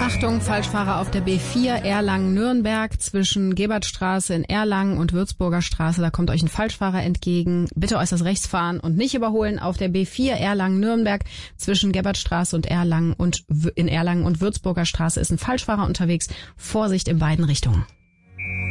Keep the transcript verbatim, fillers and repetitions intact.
Achtung, Falschfahrer auf der B vier Erlangen-Nürnberg zwischen Gebertstraße in Erlangen und Würzburger Straße. Da kommt euch ein Falschfahrer entgegen. Bitte äußerst rechts fahren und nicht überholen. Auf der B vier Erlangen-Nürnberg zwischen Gebertstraße und Erlangen und in Erlangen und Würzburger Straße ist ein Falschfahrer unterwegs. Vorsicht in beiden Richtungen.